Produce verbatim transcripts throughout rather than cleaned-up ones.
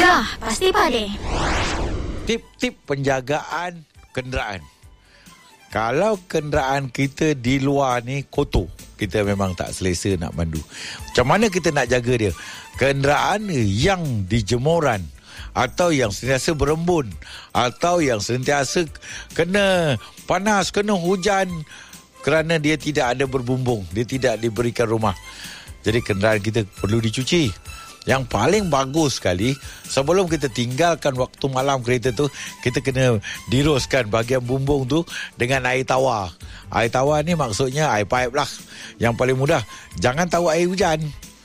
Dah, pasti pandai. Tip-tip penjagaan kenderaan. Kalau kenderaan kita di luar ni kotor, kita memang tak selesa nak mandu. Macam mana kita nak jaga dia? Kenderaan yang dijemuran atau yang sentiasa berembun atau yang sentiasa kena panas, kena hujan kerana dia tidak ada berbumbung, dia tidak diberikan rumah. Jadi kenderaan kita perlu dicuci. Yang paling bagus sekali, sebelum kita tinggalkan waktu malam kereta tu, kita kena diroskan bahagian bumbung tu dengan air tawar. Air tawar ni maksudnya air pipe lah. Yang paling mudah, jangan tahu air hujan.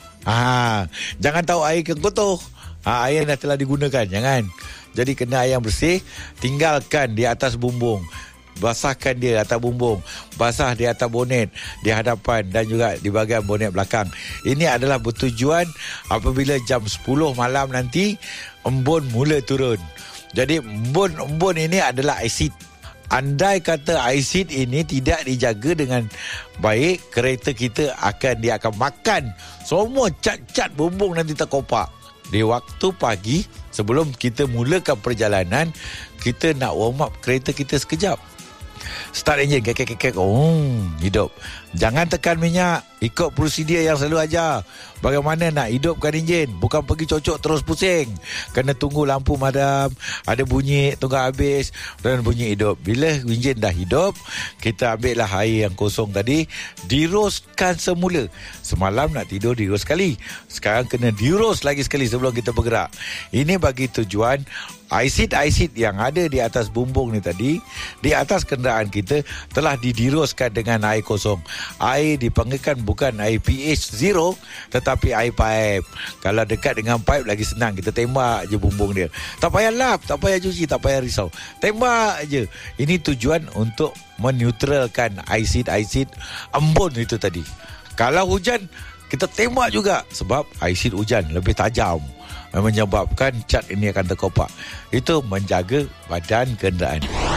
Ha, jangan tahu air kotor. Ha, air yang dah telah digunakan, jangan. Jadi kena air yang bersih, tinggalkan di atas bumbung. Basahkan dia atas bumbung, basah di atas bonet, di hadapan dan juga di bahagian bonet belakang. Ini adalah bertujuan apabila jam sepuluh malam nanti embun mula turun. Jadi embun-embun ini adalah asid. Andai kata asid ini tidak dijaga dengan baik, kereta kita akan dia akan makan semua cat-cat bumbung nanti terkopak. Di waktu pagi sebelum kita mulakan perjalanan, kita nak warm up kereta kita sekejap. Start enjin, kek-kek-kek. Oh, hidup. Jangan tekan minyak. Ikut prosedur yang selalu ajar. Bagaimana nak hidupkan enjin. Bukan pergi cocok terus pusing. Kena tunggu lampu madam, ada bunyi, tunggu habis, dan bunyi hidup. Bila enjin dah hidup, kita ambillah air yang kosong tadi, diroskan semula. Semalam nak tidur diros sekali. Sekarang kena diros lagi sekali sebelum kita bergerak. Ini bagi tujuan asid-asid yang ada di atas bumbung ni tadi, di atas kenderaan kita telah didiroskan dengan air kosong. Air dipanggilkan bukan air pH zero, tetapi air pipe. Kalau dekat dengan pipe lagi senang, kita tembak je bumbung dia. Tak payah lap, tak payah cuci, tak payah risau. Tembak je. Ini tujuan untuk menetralkan asid-asid embun itu tadi. Kalau hujan, kita tembak juga sebab asid hujan lebih tajam, menyebabkan cat ini akan terkopak. Itu menjaga badan kenderaan.